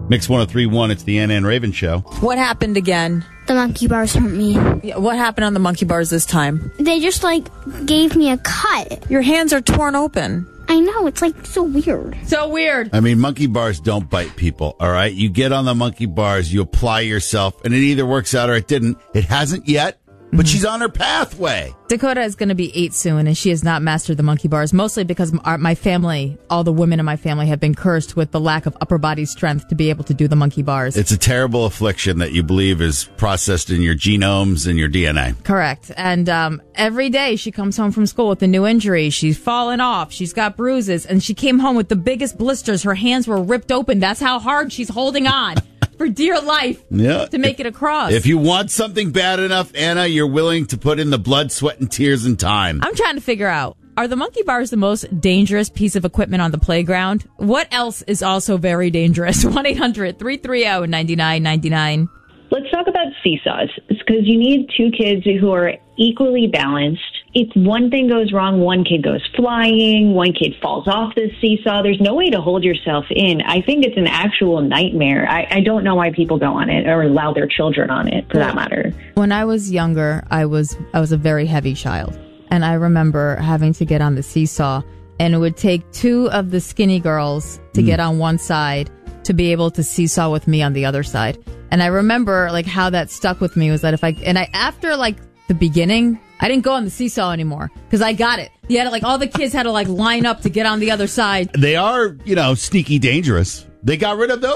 Mix 103.1, it's the Anna and Raven Show. What happened again? The monkey bars hurt me. What happened on the monkey bars this time? They just, gave me a cut. Your hands are torn open. I know, it's, so weird. So weird. I mean, monkey bars don't bite people, all right? You get on the monkey bars, you apply yourself, and it either works out or it didn't. It hasn't yet, but she's on her pathway. Dakota is going to be 8 soon, and she has not mastered the monkey bars, mostly because my family, all the women in my family, have been cursed with the lack of upper body strength to be able to do the monkey bars. It's a terrible affliction that you believe is processed in your genomes and your DNA. Correct. And every day she comes home from school with a new injury. She's fallen off. She's got bruises, and she came home with the biggest blisters. Her hands were ripped open. That's how hard she's holding on. For dear life, to make it across. If you want something bad enough, Anna, you're willing to put in the blood, sweat, and tears and time. I'm trying to figure out, are the monkey bars the most dangerous piece of equipment on the playground? What else is also very dangerous? 1-800-330-9999. Let's talk about seesaws, because you need two kids who are equally balanced. If one thing goes wrong, one kid goes flying, one kid falls off the seesaw. There's no way to hold yourself in. I think it's an actual nightmare. I don't know why people go on it or allow their children on it, for that matter. When I was younger, I was a very heavy child. And I remember having to get on the seesaw. And it would take 2 of the skinny girls to get on one side to be able to seesaw with me on the other side. And I remember how that stuck with me was that after the beginning, I didn't go on the seesaw anymore because I got it. You had all the kids had to line up to get on the other side. They are, sneaky dangerous. They got rid of those.